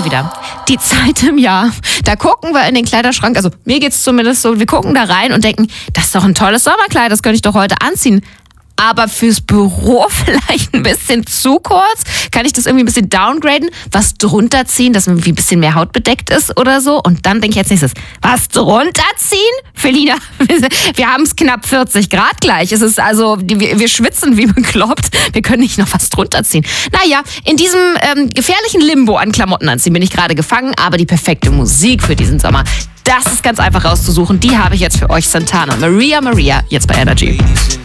wieder. Die Zeit im Jahr. Da gucken wir in den Kleiderschrank, also mir geht's zumindest so, wir gucken da rein und denken, das ist doch ein tolles Sommerkleid, das könnte ich doch heute anziehen. Aber fürs Büro vielleicht ein bisschen zu kurz. Kann ich das irgendwie ein bisschen downgraden? Was drunter ziehen, dass irgendwie ein bisschen mehr Haut bedeckt ist oder so? Und dann denke ich als nächstes, was drunter ziehen? Felina, wir haben es knapp 40 Grad gleich. Es ist also, wir schwitzen wie bekloppt. Wir können nicht noch was drunter ziehen. Naja, in diesem gefährlichen Limbo an Klamotten anziehen bin ich gerade gefangen. Aber die perfekte Musik für diesen Sommer, das ist ganz einfach rauszusuchen. Die habe ich jetzt für euch, Santana. Maria, jetzt bei Energy.